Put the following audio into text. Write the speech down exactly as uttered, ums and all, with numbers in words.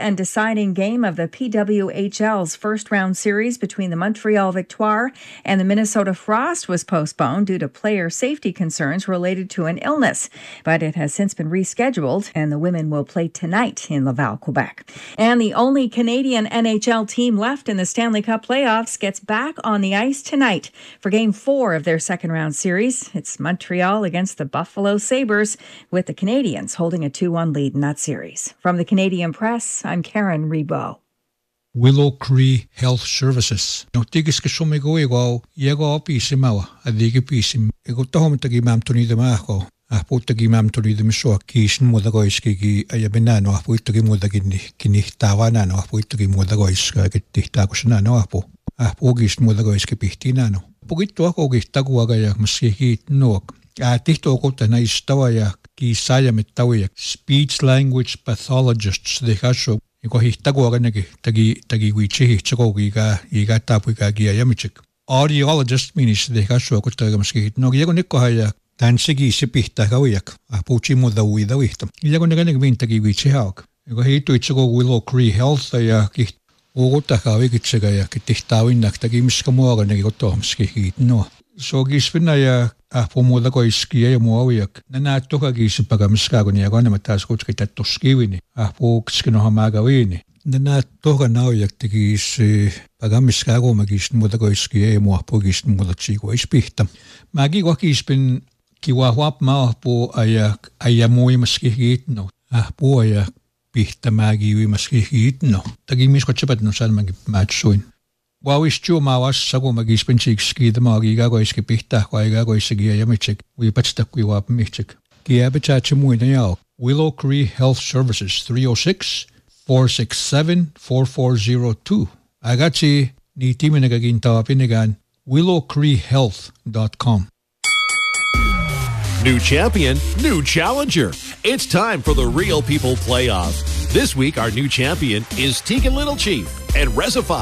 and deciding game of the P W H L's first-round series between the Montreal Victoire and the Minnesota Frost was postponed due to player safety concerns related to an illness. But it has since been rescheduled, and the women will play tonight in Laval, Quebec. And the only Canadian N H L team left in the Stanley Cup playoffs gets back on the ice tonight for Game four of their second-round series. It's Montreal against the Buffalo Sabres, with the Canadians holding a two one lead in that series. From the Canadian Press, I'm Karen Rebow. Willow Cree Health Services. No tigis ke somego ego yego pisima a digi pisim. Ego tohom tagi mam tuni de mako. A putagi mam tuni de miso kishin modagoiski gi ayabenano a putagi modagini kini tawana no a putagi modagoiska ke tihtakusna no apo. A pugis modagoiski pihtinano. Pugitto ako gihtaguaga ya maski noak. A tihto ko ta na istawa ya ki sayamit tawiyak speech language pathologists de hasho ko hihtaguaga nagi tagi tagi wichi hichko ga iga tapuika gi ayamichik audiologist minis de hasho ko ta maski no yego nikko haya tansigi sipihta gawiyak a puchi modawi dawihtam yego nagi min tagi wichi hawk ko hitu ichko Willow Cree Health ya ki ogota gawi gitsega ya ki tihtawin nak tagi miskamuaga nagi ko to maski no so gisvina ya a pomoda ko iskia ya moawiak na natuka gisipaga miskago niya ko na matas ko kita toskiwini a po kskino hamagawini na natuka na oyak tigis pagamiskago magis moda ko iskia ya moa po gis moda chigo ispihta magi ko kispin kiwahwap ma po ayak ayamoi maskihit no a po ayak pihta magi wi maskihit no tagi mis ko chapat no sal magi matsuin Wawis chu mawas sago magispin chikski the magi gago iski pihta kwa gago isigi yamichik we patsta kwi wap michik kia becha chimu na yao Willow Cree Health Services three oh six, four six seven, four four zero two agachi ni timi nagaginta pinigan willow cree health dot com. New champion, new challenger. It's time for the Real People Playoff. This week, our new champion is Tegan Little Chief, and Resify